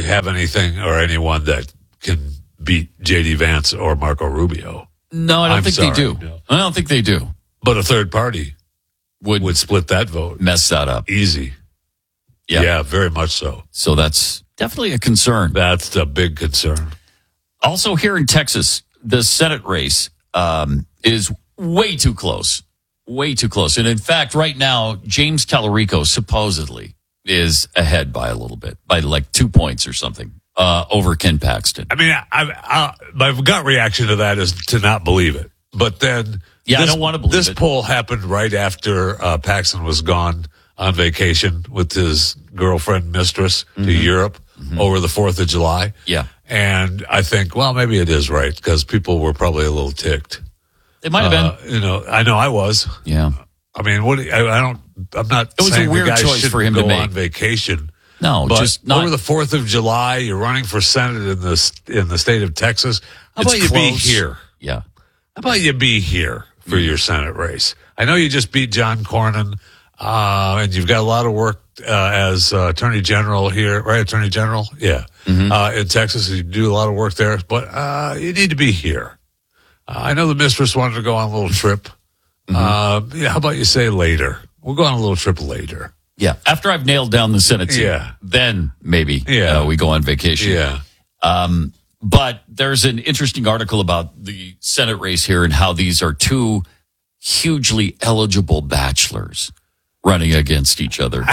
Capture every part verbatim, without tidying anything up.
have anything or anyone that can beat J D Vance or Marco Rubio. No, I don't I'm think sorry. they do. No. I don't think they do. But a third party Would would split that vote. mess that up. Easy. Yeah. Yeah, very much so. So that's definitely a concern. That's the big concern. Also here in Texas, the Senate race um, is way too close. Way too close. And in fact, right now, James Tallarico supposedly is ahead by a little bit, by like two points or something, uh, over Ken Paxton. I mean, I, I, my gut reaction to that is to not believe it. But then, Yeah, this, I don't want to believe this it. poll happened right after uh, Paxton was gone on vacation with his girlfriend, mistress, Mm-hmm. to Europe mm-hmm. over the fourth of July. Yeah. And I think, well, maybe it is right because people were probably a little ticked. It might have Uh, been. you know, I know I was. Yeah. I mean, what? do you- I, I don't. I'm not. It was a saying weird the guy choice shouldn't for him to go make. on vacation. No, But just not. over the fourth of July, you're running for Senate in the in the state of Texas. How It's about you be close. here? Yeah. How about you be here for your Senate race? I know you just beat John Cornyn, uh, and you've got a lot of work uh, as uh, Attorney General here, right? Attorney General, yeah, Mm-hmm. uh, in Texas. You do a lot of work there, but uh, you need to be here. Uh, I know the mistress wanted to go on a little trip. Mm-hmm. Uh, yeah, how about you say later? We'll go on a little trip later. Yeah. After I've nailed down the Senate seat, Yeah. then maybe Yeah. uh, we go on vacation. Yeah. Um, but there's an interesting article about the Senate race here and how these are two hugely eligible bachelors running against each other.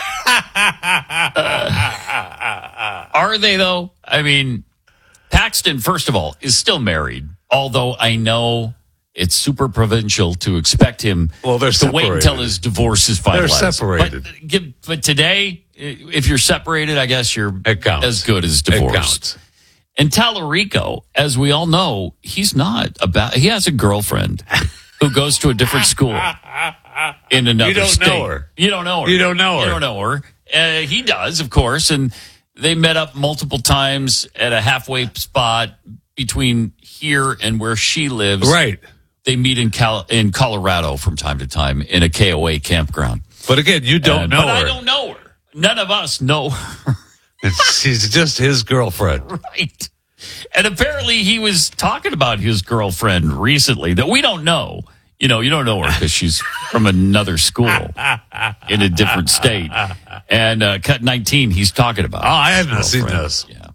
Uh, are they, though? I mean, Paxton, first of all, is still married, although I know it's super provincial to expect him Well, they're to wait until separated. his divorce is finalized. They're separated. But, give- but today, if you're separated, I guess you're It counts. as good as It divorced. counts. And Tallarico, as we all know, he's not about. He has a girlfriend who goes to a different school in another You don't state. know her. You don't know her. You don't know her. You don't know her. Uh, he does, of course, and they met up multiple times at a halfway spot between here and where she lives. Right. They meet in Cal- in Colorado from time to time in a K O A campground. But again, you don't And- know but her. I don't know her. None of us know her. She's just his girlfriend. Right. And apparently he was talking about his girlfriend recently that we don't know. You know, you don't know her because she's from another school in a different state. And uh, cut nineteen, he's talking about. Oh, I have not his seen girlfriend. this. Yeah.